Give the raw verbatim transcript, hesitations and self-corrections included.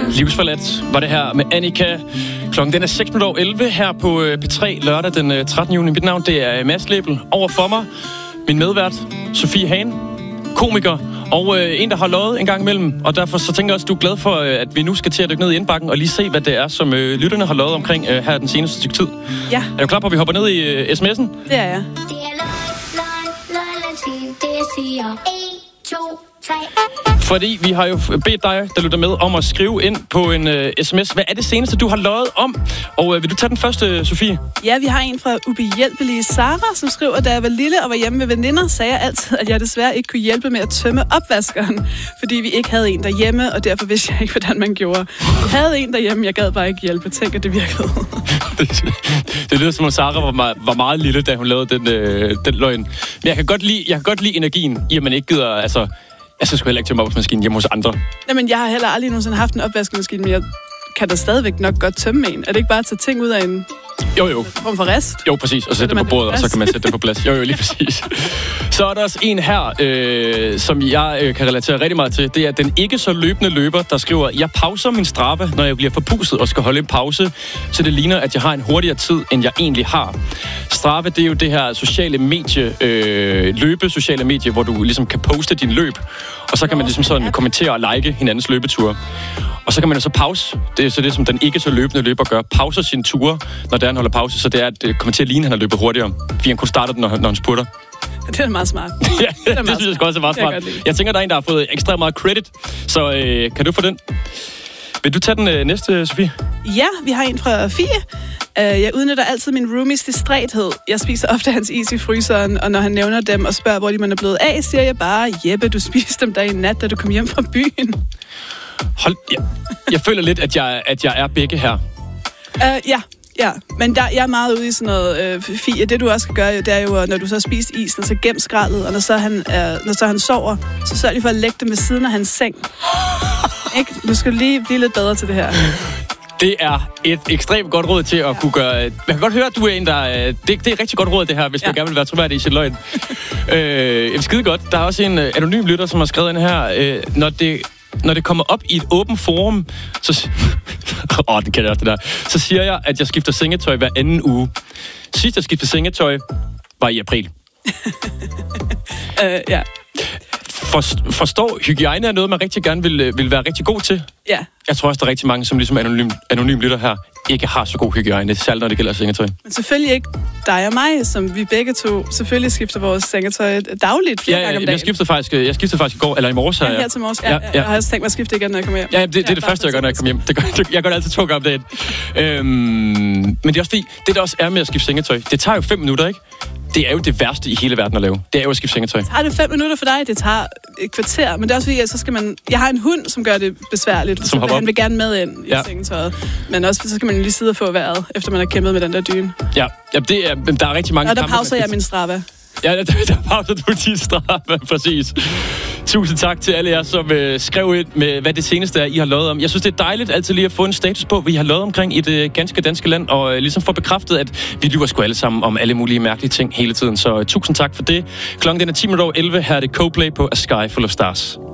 Livsforladt var det her med Annika. Klokken den er seks minutter over elleve her på P tre lørdag den trettende juni. Mit navn det er Mads Lebel. Over for mig min medvært Sofie Hagen, komiker og øh, en, der har løjet en gang imellem. Og derfor så tænker jeg også, du er glad for, øh, at vi nu skal til at dykke ned i indbakken og lige se, hvad det er, som øh, lytterne har løjet omkring øh, her den seneste stykke tid. Ja. Er du klar på, at vi hopper ned i øh, sms'en? Det er jeg. Fordi vi har jo bedt dig, der lytter med, om at skrive ind på en uh, sms. Hvad er det seneste, du har løjet om? Og uh, vil du tage den første, Sofie? Ja, vi har en fra ubehjælpelige Sara, som skriver, da jeg var lille og var hjemme med veninder, sagde jeg altid, at jeg desværre ikke kunne hjælpe med at tømme opvaskeren, fordi vi ikke havde en derhjemme, og derfor vidste jeg ikke, hvordan man gjorde. Vi havde en derhjemme, jeg gad bare ikke hjælpe. Tænk, at det virkede. det, det lyder som om Sara var meget, var meget lille, da hun lavede den, øh, den løgn. Men jeg kan, godt lide, jeg kan godt lide energien i, at man ikke gider... Altså, jeg skal sgu heller ikke tømme opvaskemaskinen hjemme hos andre. Jamen, jeg har heller aldrig nogensinde haft en opvaskemaskine, men jeg kan da stadigvæk nok godt tømme en. Er det ikke bare at tage ting ud af en... Jo, jo. Form for rest? Jo, præcis. Og sætte det på bordet, og så kan man sætte det på plads. Jo, jo, lige præcis. Så er der også en her, øh, som jeg øh, kan relatere rigtig meget til. Det er den ikke så løbende løber, der skriver, jeg pauser min Strava, når jeg bliver forpustet og skal holde en pause, så det ligner, at jeg har en hurtigere tid, end jeg egentlig har. Strava, det er jo det her sociale medie, øh, løbe sociale medie, hvor du ligesom kan poste din løb, og så kan man ligesom sådan kommentere og like hinandens løbeture. Og så kan man jo så pause. Det er så det, som den ikke så løbende løber gør. Pauser sine ture, når der han holder pause, så det er, at det kommer til at ligne, at han har løbet hurtigere. Fordi han kunne starte den, når, når han spurter. Det er meget smart. Ja, det, det synes jeg også er meget smart. Jeg, jeg tænker, der er en, der har fået ekstremt meget credit. Så øh, kan du få den? Vil du tage den øh, næste, Sofie? Ja, vi har en fra Fie. Uh, jeg udnytter altid min roomies distræthed. Jeg spiser ofte hans is i fryseren, og når han nævner dem og spørger, hvor de man er blevet af, siger jeg bare, Jeppe, du spiste dem der i nat, da du kom hjem fra byen. Hold, jeg, jeg føler lidt, at jeg, at jeg er begge her. Uh, ja, ja. Men der, jeg er meget ude i sådan noget uh, Fie. Det du også skal gøre, det er jo, når du så har spist isen, så gem skraldet, og når så han, uh, når så han sover, så sørg lige for at lægge det ved siden af hans seng. Ikke? Du skal lige blive lidt bedre til det her. Det er et ekstremt godt råd til at kunne gøre... Man kan godt høre, at du er en, der... Det, det er et rigtig godt råd, det her, hvis ja. man gerne vil være troværdig i sin løgn. øh, skide godt. Der er også en anonym lytter, som har skrevet ind her. Øh, når, det, når det kommer op i et åbent forum, så... Åh, oh, det kan jeg også, det der. Så siger jeg, at jeg skifter sengetøj hver anden uge. Sidst jeg skiftede sengetøj var i april. øh, ja. For, forstår, hygiejne er noget, man rigtig gerne vil, vil være rigtig god til. Ja. Jeg tror også, der er rigtig mange, som ligesom anonym, anonym lytter her, ikke har så god hygiejne, særligt når det gælder sengetøj. Men selvfølgelig ikke dig og mig, som vi begge to selvfølgelig skifter vores sengetøj dagligt, flere ja, ja, gange om dagen. Jeg skiftede faktisk, jeg skiftede faktisk i går, eller i morges her. Ja, her til morges. Ja, ja, ja. Jeg har også tænkt mig at skifte igen, når jeg kommer hjem. Ja, det, det, det er det første, jeg gør, når jeg kommer hjem. Det gør, det, jeg gør det altid to gange om dagen. Øhm, men det er også fordi, det der også er med at skifte sengetøj, det tager jo fem minutter, ikke? Det er jo det værste i hele verden at lave. Det er jo at skifte sengetøj. Tager det fem minutter for dig? Det tager et kvarter. Men det er også fordi, at så skal man... Jeg har en hund, som gør det besværligt. Som han vil gerne med ind ja. i sengetøjet. Men også så skal man lige sidde og få vejret, efter man har kæmpet med den der dyne. Ja, ja det er, der er rigtig mange... Og der pauser jeg min Strava. Ja, der, der pauser du din Strava, præcis. Tusind tak til alle jer, som øh, skrev ind med, hvad det seneste er, I har løjet om. Jeg synes, det er dejligt altid lige at få en status på, hvad I har løjet omkring i det ganske danske land, og øh, ligesom få bekræftet, at vi lyver sgu alle sammen om alle mulige mærkelige ting hele tiden. Så øh, tusind tak for det. Klokken den er ti minutter over elleve. Her er det Coldplay på A Sky Full of Stars.